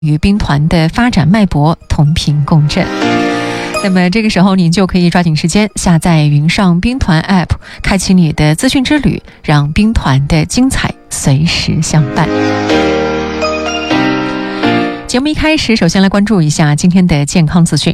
与兵团的发展脉搏同频共振。那么这个时候，您就可以抓紧时间下载云上兵团 App， 开启你的资讯之旅，让兵团的精彩随时相伴。节目一开始，首先来关注一下今天的健康资讯。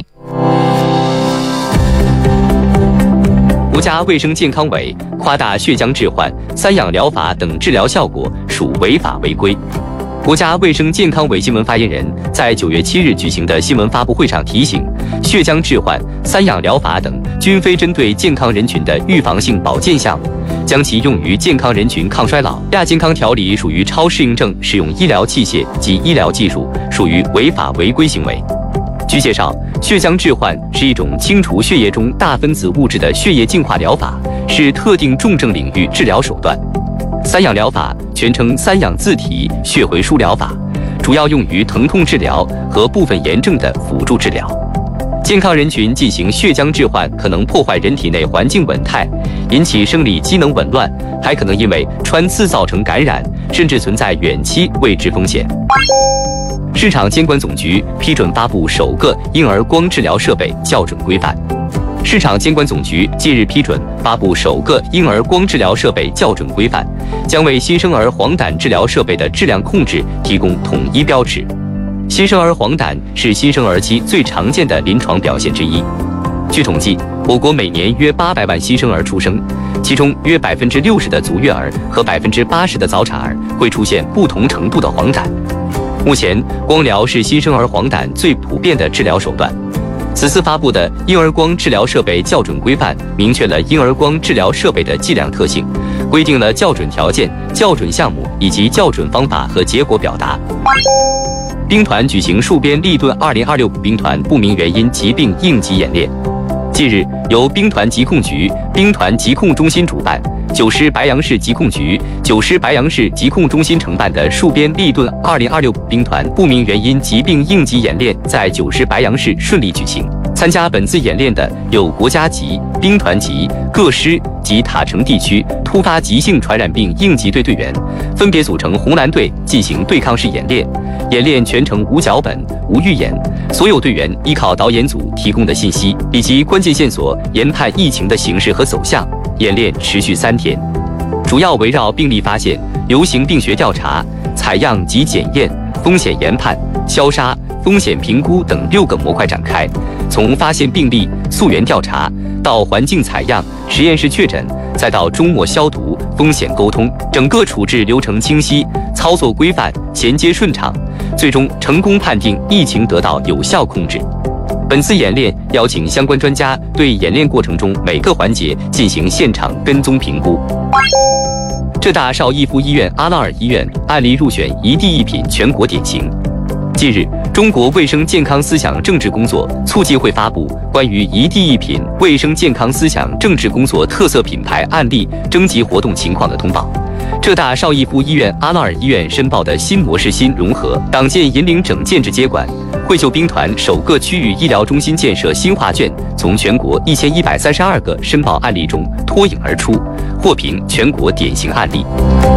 国家卫生健康委夸大血浆置换、三氧疗法等治疗效果属违法违规。国家卫生健康委新闻发言人在9月7日举行的新闻发布会上提醒，血浆置换、三氧疗法等均非针对健康人群的预防性保健项目，将其用于健康人群抗衰老。亚健康条例属于超适应症使用医疗器械及医疗技术，属于违法违规行为。据介绍，血浆置换是一种清除血液中大分子物质的血液净化疗法，是特定重症领域治疗手段。三氧疗法全称三氧自体血回输疗法，主要用于疼痛治疗和部分炎症的辅助治疗。健康人群进行血浆置换可能破坏人体内环境稳态，引起生理机能紊乱，还可能因为穿刺造成感染，甚至存在远期未知风险。市场监管总局批准发布首个婴儿光治疗设备校准规范。市场监管总局近日批准发布首个婴儿光治疗设备校准规范，将为新生儿黄疸治疗设备的质量控制提供统一标尺。新生儿黄疸是新生儿期最常见的临床表现之一。据统计，我国每年约800万新生儿出生，其中约60%的足月儿和80%的早产儿会出现不同程度的黄疸。目前，光疗是新生儿黄疸最普遍的治疗手段。此次发布的婴儿光治疗设备校准规范明确了婴儿光治疗设备的计量特性，规定了校准条件、校准项目以及校准方法和结果表达。兵团举行戍边立顿2026兵团不明原因疾病应急演练。近日，由兵团疾控局、兵团疾控中心主办，9师白杨市疾控局、9师白杨市疾控中心承办的戍边立顿2026兵团不明原因疾病应急演练在9师白杨市顺利举行。参加本次演练的有国家级、兵团级、各师及塔城地区突发急性传染病应急队队员，分别组成红蓝队进行对抗式演练。演练全程无脚本、无预演，所有队员依靠导演组提供的信息以及关键线索研判疫情的形势和走向。演练持续3天，主要围绕病例发现、流行病学调查、采样及检验、风险研判、消杀、风险评估等6个模块展开。从发现病例、溯源调查到环境采样、实验室确诊，再到终末消毒、风险沟通，整个处置流程清晰，操作规范，衔接顺畅，最终成功判定疫情得到有效控制。本次演练邀请相关专家对演练过程中每个环节进行现场跟踪评估。浙大邵逸夫医院阿拉尔医院案例入选一地一品全国典型。近日，中国卫生健康思想政治工作促进会发布关于一地一品卫生健康思想政治工作特色品牌案例征集活动情况的通报。浙大邵逸夫医院阿拉尔医院申报的新模式新融合党建引领整建制接管惠秀兵团首个区域医疗中心建设新画卷，从全国1132个申报案例中脱颖而出，获评全国典型案例。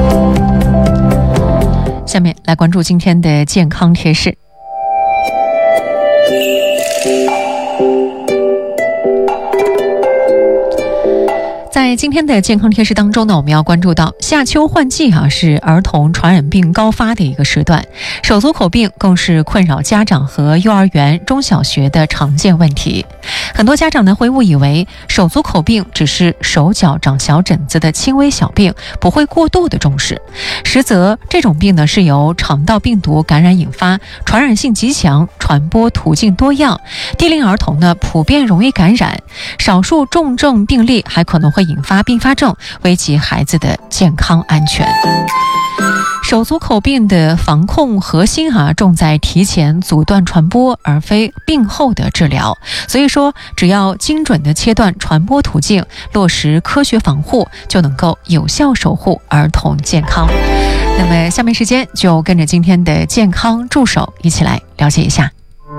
下面来关注今天的健康贴士。在今天的健康贴士当中呢，我们要关注到夏秋换季是儿童传染病高发的一个时段，手足口病更是困扰家长和幼儿园、中小学的常见问题。很多家长呢会误以为手足口病只是手脚长小疹子的轻微小病，不会过度的重视。实则这种病呢是由肠道病毒感染引发，传染性极强，传播途径多样。低龄儿童呢普遍容易感染，少数重症病例还可能会引发并发症，危及孩子的健康安全。手足口病的防控核心重在提前阻断传播，而非病后的治疗。所以说，只要精准的切断传播途径，落实科学防护，就能够有效守护儿童健康。那么下面时间就跟着今天的健康助手一起来了解一下。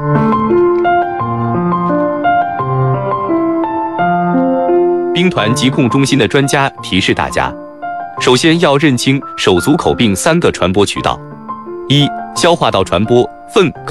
兵团疾控中心的专家提示大家，首先要认清手足口病3个传播渠道。 1、消化道传播，粪